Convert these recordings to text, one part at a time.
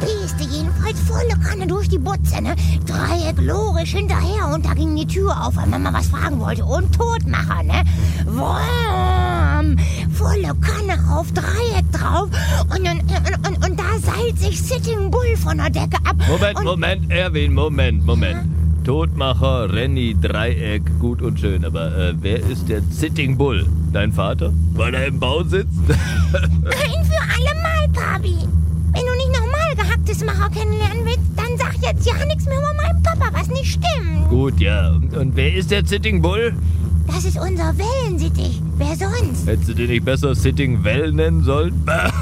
pieste jedenfalls volle Kanne durch die Butze, ne? Dreieck logisch hinterher und da ging die Tür auf, weil Mama was fragen wollte. Und Todmacher, ne? Wurm! Volle Kanne auf, Dreieck drauf und da seilt sich Sitting Bull von der Decke ab. Moment, Erwin, Moment. Todmacher, Renny, Dreieck, gut und schön. Aber wer ist der Sitting Bull? Dein Vater? Weil er im Bau sitzt? Ein für alle Mal, Papi. Wenn du nicht nochmal gehacktes Macher kennenlernen willst, dann sag jetzt ja nichts mehr über meinen Papa, was nicht stimmt. Gut, ja. Und wer ist der Sitting Bull? Das ist unser Wellensittich. Wer sonst? Hättest du den nicht besser Sitting Well nennen sollen?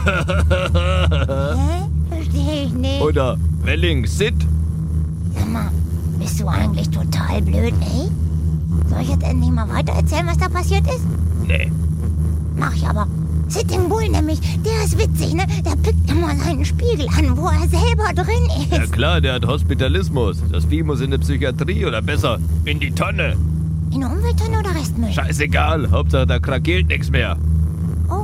Hä? Versteh ich nicht. Oder Welling Sit? Sag mal, bist du eigentlich total blöd, ey? Soll ich jetzt endlich mal weiter erzählen, was da passiert ist? Nee. Mach ich aber. Sitting Bull nämlich, der ist witzig, ne? Der pickt immer seinen Spiegel an, wo er selber drin ist. Ja klar, der hat Hospitalismus. Das Vieh muss in die Psychiatrie oder besser in die Tonne. In eine Umwelttonne oder Restmüll? Scheißegal, Hauptsache da krakeelt nichts mehr. Oh.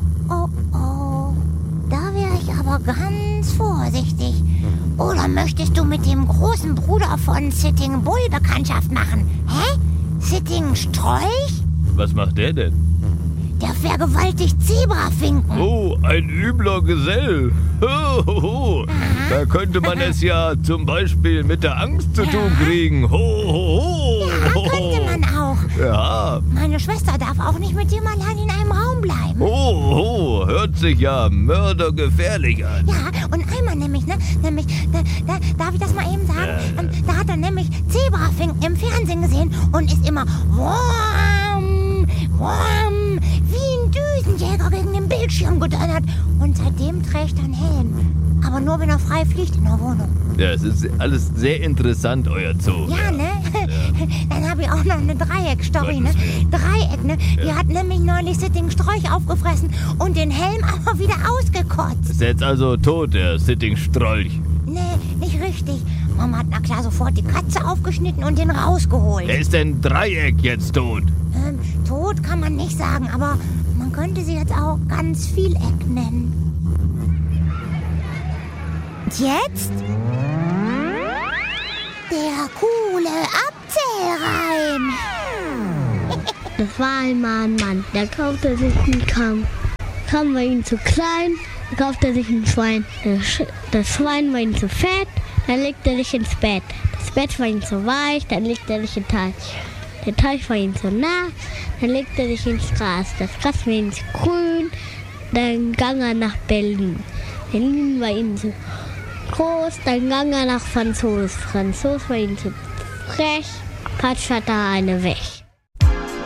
Da wäre ich aber ganz vorsichtig. Oder möchtest du mit dem großen Bruder von Sitting Bull Bekanntschaft machen? Hä? Sitting Strolch? Was macht der denn? Der vergewaltigt Zebrafinken. Oh, ein übler Gesell. Da könnte man es ja zum Beispiel mit der Angst zu tun kriegen. Ja, könnte man auch. Ja. Meine Schwester darf auch nicht mit dem allein in einem Raum bleiben. Hört sich ja mördergefährlich an. Ja, und einmal nämlich, darf ich das mal eben sagen? Da hat er nämlich Zebrafinken im Fernsehen gesehen und ist immer Wurm, wie ein Düsenjäger gegen den Bildschirm gedonnert. Und seitdem trägt er einen Helm. Aber nur, wenn er frei fliegt in der Wohnung. Ja, es ist alles sehr interessant, euer Zoo. Ja, ne? Dann habe ich auch noch eine Dreieck-Story, ne? Dreieck, ne? Die hat nämlich neulich Sitting Strolch aufgefressen und den Helm aber wieder ausgekotzt. Ist jetzt also tot, der Sitting Strolch? Nee, nicht richtig. Mama hat na klar sofort die Katze aufgeschnitten und den rausgeholt. Ist denn Dreieck jetzt tot? Tot kann man nicht sagen, aber man könnte sie jetzt auch ganz Vieleck nennen. Und jetzt der coole Abzählreim. Das war einmal ein Mann, der kaufte sich einen Kamm. Der Kamm war ihm zu klein, da kaufte er sich ein Schwein. Das Schwein war ihm zu fett, dann legte er sich ins Bett. Das Bett war ihm zu weich, dann legte er sich in den Teich. Der Teich war ihm zu nah, dann legte er sich ins Gras. Das Gras war ihm zu grün, dann ging er nach Berlin. Berlin war ihm zu groß, dann ging er nach Franzos. Franzos war ihm zu frech, patsch hat er eine weg.